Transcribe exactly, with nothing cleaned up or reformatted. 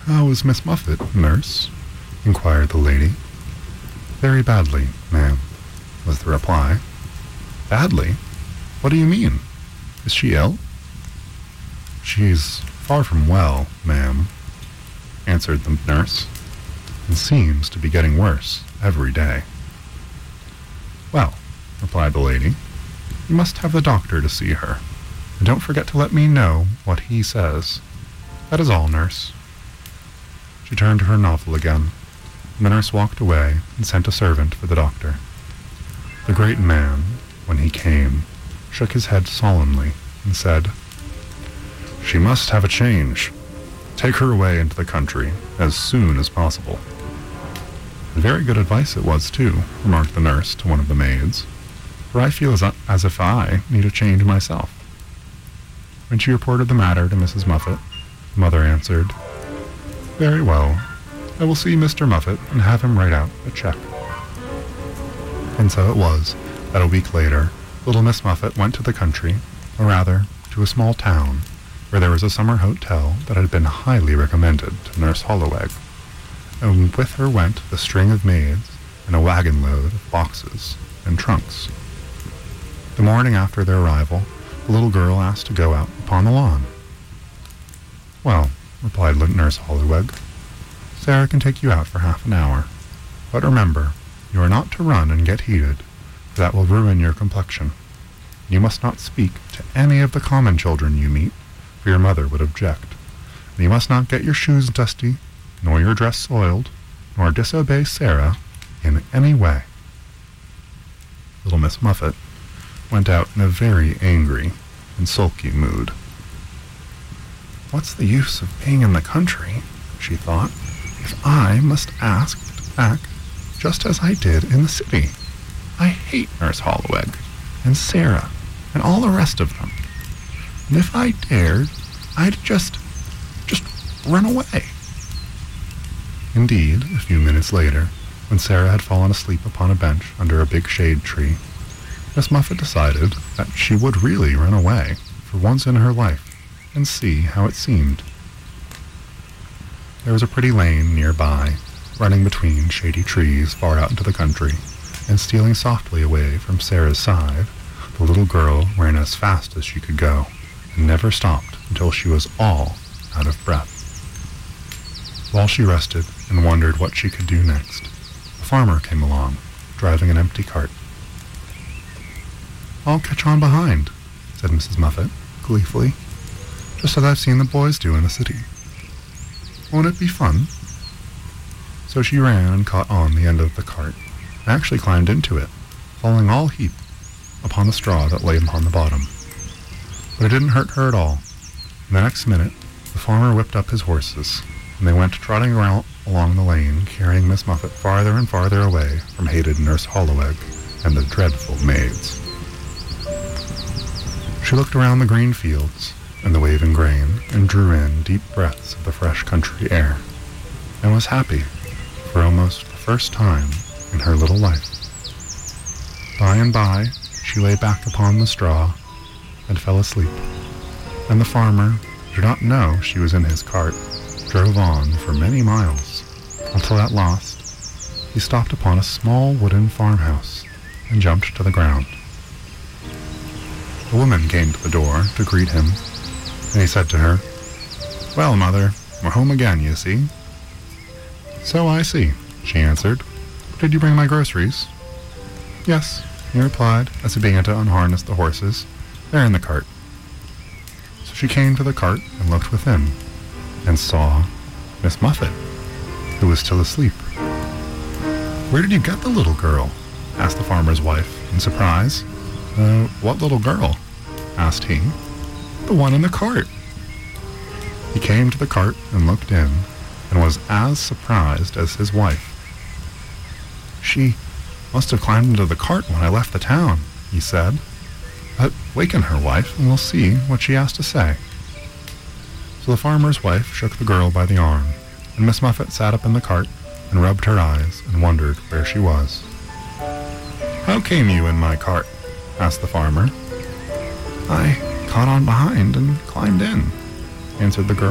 "How is Miss Muffet, nurse?" inquired the lady. "Very badly, ma'am," was the reply. "Badly? What do you mean? Is she ill?" "She's far from well, ma'am," answered the nurse, "and seems to be getting worse every day." "Well," replied the lady, "you must have the doctor to see her, and don't forget to let me know what he says. That is all, nurse." She turned to her novel again, and the nurse walked away and sent a servant for the doctor. The great man, when he came, shook his head solemnly and said, "She must have a change. Take her away into the country as soon as possible." "And very good advice it was, too," remarked the nurse to one of the maids, "for I feel as, as if I need a change myself." When she reported the matter to Missus Muffet, the mother answered, "Very well, I will see Mister Muffet and have him write out a check." And so it was that a week later, little Miss Muffet went to the country, or rather, to a small town, where there was a summer hotel that had been highly recommended to Nurse Holloweg, and with her went the string of maids and a wagon load of boxes and trunks. The morning after their arrival, the little girl asked to go out upon the lawn. "Well," replied Nurse Holloweg, "Sarah can take you out for half an hour. But remember, you are not to run and get heated, for that will ruin your complexion. You must not speak to any of the common children you meet, for your mother would object. And you must not get your shoes dusty, nor your dress soiled, nor disobey Sarah in any way." Little Miss Muffet went out in a very angry and sulky mood. "What's the use of being in the country," she thought, "if I must ask back just as I did in the city? I hate Nurse Holloweg and Sarah and all the rest of them. And if I dared, I'd just, just run away." Indeed, a few minutes later, when Sarah had fallen asleep upon a bench under a big shade tree, Miss Muffet decided that she would really run away for once in her life and see how it seemed. There was a pretty lane nearby, running between shady trees far out into the country, and stealing softly away from Sarah's side, the little girl ran as fast as she could go, and never stopped until she was all out of breath. While she rested and wondered what she could do next, a farmer came along, driving an empty cart. "I'll catch on behind," said Missus Muffet, gleefully, "just as I've seen the boys do in the city. Won't it be fun?" So she ran and caught on the end of the cart, and actually climbed into it, falling all heap upon the straw that lay upon the bottom. But it didn't hurt her at all. And the next minute, the farmer whipped up his horses, and they went trotting around along the lane, carrying Miss Muffet farther and farther away from hated Nurse Holloweg and the dreadful maids. She looked around the green fields and the waving grain, and drew in deep breaths of the fresh country air, and was happy for almost the first time in her little life. By and by, she lay back upon the straw and fell asleep, and the farmer, who did not know she was in his cart, drove on for many miles, until at last he stopped upon a small wooden farmhouse and jumped to the ground. A woman came to the door to greet him, and he said to her, "Well, mother, we're home again, you see." "So I see," she answered. "Did you bring my groceries?" "Yes," he replied, as he began to unharness the horses. "They're in the cart." So she came to the cart and looked within, and saw Miss Muffet, who was still asleep. "Where did you get the little girl?" asked the farmer's wife, in surprise. Uh, what little girl?" asked he. "The one in the cart." He came to the cart and looked in, and was as surprised as his wife. "She must have climbed into the cart when I left the town," he said. "But waken her, wife, and we'll see what she has to say." So the farmer's wife shook the girl by the arm, and Miss Muffet sat up in the cart and rubbed her eyes and wondered where she was. "How came you in my cart?" asked the farmer. "I caught on behind and climbed in," answered the girl.